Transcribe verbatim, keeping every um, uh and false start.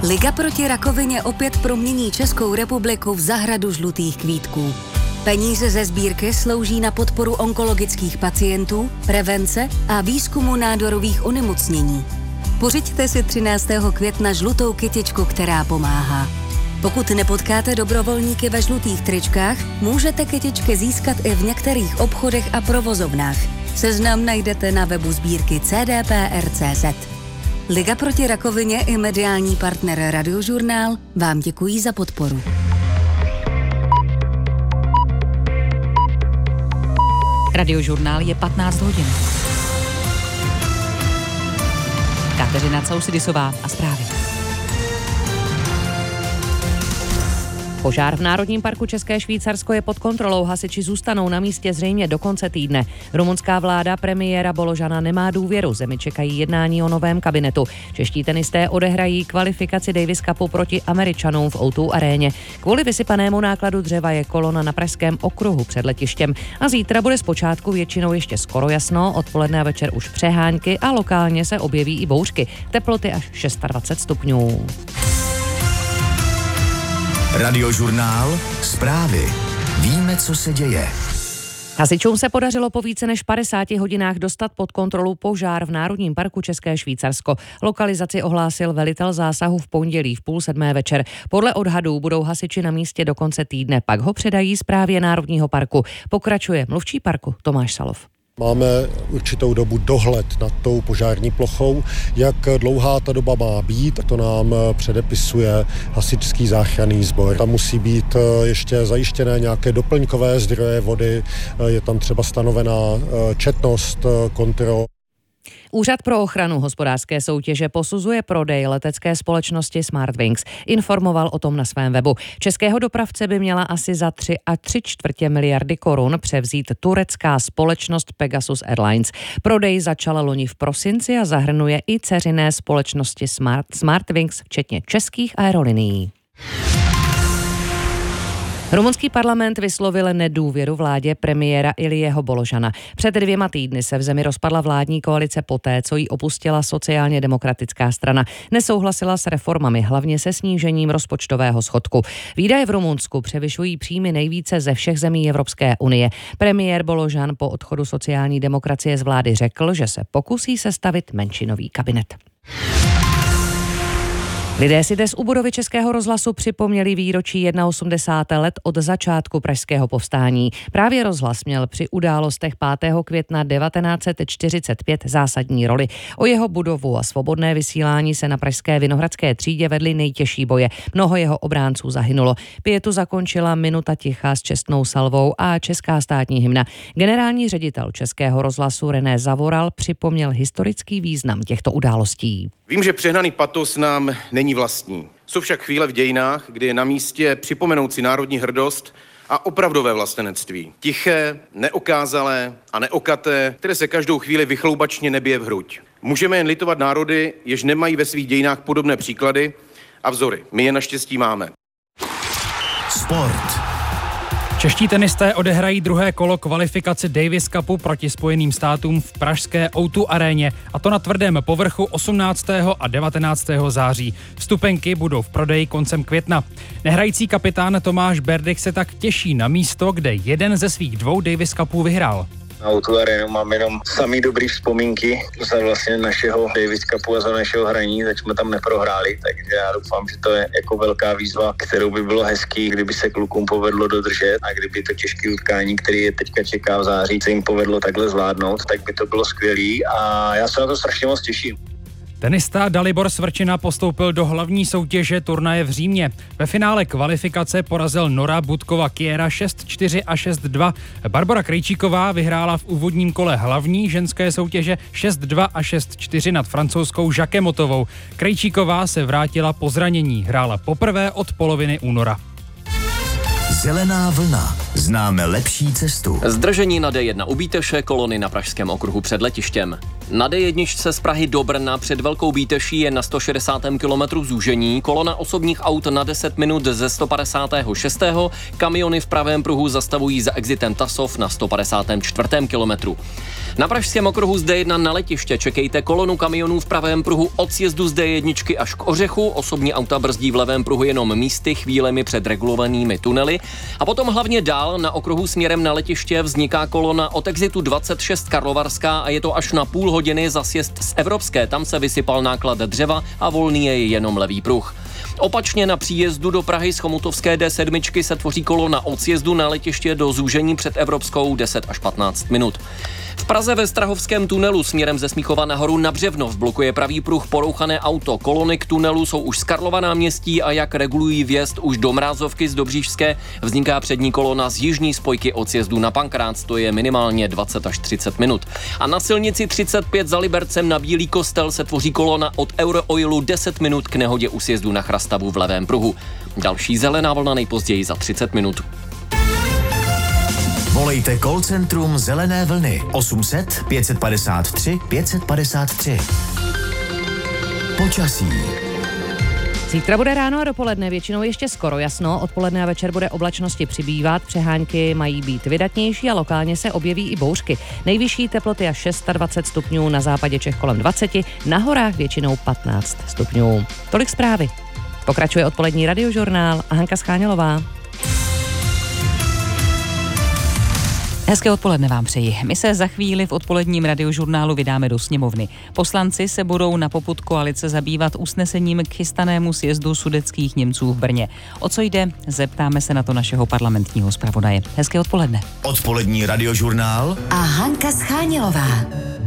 Liga proti rakovině opět promění Českou republiku v zahradu žlutých kvítků. Peníze ze sbírky slouží na podporu onkologických pacientů, prevence a výzkumu nádorových onemocnění. Pořiďte si třináctého května žlutou kytičku, která pomáhá. Pokud nepotkáte dobrovolníky ve žlutých tričkách, můžete kytičky získat i v některých obchodech a provozovnách. Seznam najdete na webu sbírky c d p r tečka c z. Liga proti rakovině i mediální partner Radiožurnál vám děkují za podporu. Radiožurnál je patnáct hodin. Kateřina Causidisová a zprávy. Požár v Národním parku České Švýcarsko je pod kontrolou, hasiči zůstanou na místě zřejmě do konce týdne. Rumunská vláda premiéra Boložana nemá důvěru, zemi čekají jednání o novém kabinetu. Čeští tenisté odehrají kvalifikaci Davis Cupu proti Američanům v ó dva aréně. Kvůli vysypanému nákladu dřeva je kolona na Pražském okruhu před letištěm a zítra bude zpočátku většinou ještě skoro jasno, odpoledne a večer už přehánky a lokálně se objeví i bouřky. Teploty až dvacet šest stupňů. Radiožurnál, zprávy. Víme, co se děje. Hasičům se podařilo po více než padesáti hodinách dostat pod kontrolu požár v Národním parku České Švýcarsko. Lokalizaci ohlásil velitel zásahu v pondělí v půl sedmé večer. Podle odhadů budou hasiči na místě do konce týdne, pak ho předají správě Národního parku. Pokračuje mluvčí parku Tomáš Salov. Máme určitou dobu dohled nad tou požární plochou. Jak dlouhá ta doba má být, to nám předepisuje hasičský záchranný sbor. Tam musí být ještě zajištěné nějaké doplňkové zdroje vody, je tam třeba stanovená četnost kontrol. Úřad pro ochranu hospodářské soutěže posuzuje prodej letecké společnosti Smartwings. Informoval o tom na svém webu. Českého dopravce by měla asi za tři a tři čtvrtě miliardy korun převzít turecká společnost Pegasus Airlines. Prodej začal loni v prosinci a zahrnuje i dceřiné společnosti Smart, Smartwings, včetně českých aerolinií. Rumunský parlament vyslovil nedůvěru vládě premiéra Ilijeho Boložana. Před dvěma týdny se v zemi rozpadla vládní koalice poté, co ji opustila sociálně demokratická strana. Nesouhlasila s reformami, hlavně se snížením rozpočtového schodku. Výdaje v Rumunsku převyšují příjmy nejvíce ze všech zemí Evropské unie. Premiér Boložan po odchodu sociální demokracie z vlády řekl, že se pokusí sestavit menšinový kabinet. Lidé si dnes u budovy Českého rozhlasu připomněli výročí osmdesát jedna let od začátku pražského povstání. Právě rozhlas měl při událostech pátého května devatenáct set čtyřicet pět zásadní roli. O jeho budovu a svobodné vysílání se na pražské Vinohradské třídě vedly nejtěžší boje. Mnoho jeho obránců zahynulo. Pietu zakončila minuta ticha s čestnou salvou a česká státní hymna. Generální ředitel Českého rozhlasu René Zavoral připomněl historický význam těchto událostí. Vím, že přehnaný patos nám není vlastní. Jsou však chvíle v dějinách, kdy je na místě připomenout si národní hrdost a opravdové vlastenectví. Tiché, neokázalé a neokaté, které se každou chvíli vychloubačně nebije v hruď. Můžeme jen litovat národy, jež nemají ve svých dějinách podobné příklady a vzory. My je naštěstí máme. Sport. Čeští tenisté odehrají druhé kolo kvalifikaci Davis Cupu proti Spojeným státům v pražské ó dva aréně, a to na tvrdém povrchu osmnáctého a devatenáctého září. Vstupenky budou v prodeji koncem května. Nehrající kapitán Tomáš Berdych se tak těší na místo, kde jeden ze svých dvou Davis Cupů vyhrál. Na ó dva arénu mám jenom samý dobrý vzpomínky za vlastně našeho Davis Cupu a za našeho hraní, tak jsme tam neprohráli, takže já doufám, že to je jako velká výzva, kterou by bylo hezký, kdyby se klukům povedlo dodržet a kdyby to těžké utkání, který je teďka čeká v září, se jim povedlo takhle zvládnout, tak by to bylo skvělý a já se na to strašně moc těším. Tenista Dalibor Svrčina postoupil do hlavní soutěže turnaje v Římě. Ve finále kvalifikace porazil Nora Budkova Kiera šest čtyři a šest dva. Barbora Krejčíková vyhrála v úvodním kole hlavní ženské soutěže šest dva a šest čtyři nad francouzskou Jacquemotovou. Krejčíková se vrátila po zranění, hrála poprvé od poloviny února. Zelená vlna. Známe lepší cestu. Zdržení na D jedna u Bíteše, kolony na pražském okruhu před letištěm. Na D jedna z Prahy do Brna před Velkou Bíteší je na sto šedesátém kilometru zúžení, kolona osobních aut na deset minut ze sto padesátého šestého Kamiony v pravém pruhu zastavují za exitem Tasov na sto padesátém čtvrtém kilometru. Na pražském okruhu z D jedna na letiště čekejte kolonu kamionů v pravém pruhu od sjezdu z D jedna až k Ořechu, osobní auta brzdí v levém pruhu jenom místy chvílemi před regulovanými tunely a potom hlavně dál na okruhu směrem na letiště vzniká kolona od exitu dvacet šest Karlovarská a je to až na půl hodiny za sjezd z Evropské, tam se vysypal náklad dřeva a volný je jenom levý pruh. Opačně na příjezdu do Prahy z Chomutovské D sedm se tvoří kolona od sjezdu na letiště do zúžení před Evropskou deset až patnáct minut. V Praze ve Strahovském tunelu směrem ze Smíchova nahoru na Břevnov blokuje pravý pruh porouchané auto. Kolony k tunelu jsou už z Karlova náměstí a jak regulují vjezd už do Mrázovky z Dobříšské, vzniká přední kolona z jižní spojky od sjezdu na Pankrác, to je minimálně dvacet až třicet minut. A na silnici třicet pět za Libercem na Bílý Kostel se tvoří kolona od Eurooilu deset minut k nehodě u sjezdu na Chrastavu v levém pruhu. Další zelená vlna nejpozději za třicet minut. Volejte call centrum Zelené vlny osm set pět padesát tři pět padesát tři. Počasí. Zítra bude ráno a dopoledne většinou ještě skoro jasno, odpoledne a večer bude oblačnosti přibývat, přehánky mají být vydatnější a lokálně se objeví i bouřky. Nejvyšší teploty až dvacet šest stupňů, na západě Čech kolem dvacet, na horách většinou patnáct stupňů. Tolik zprávy. Pokračuje odpolední radiožurnál a Hanka Schánělová. Hezké odpoledne vám přeji. My se za chvíli v odpoledním radiožurnálu vydáme do sněmovny. Poslanci se budou na popud koalice zabývat usnesením k chystanému sjezdu sudetských Němců v Brně. O co jde? Zeptáme se na to našeho parlamentního zpravodaje. Hezké odpoledne. Odpolední radiožurnál a Hanka Schánělová.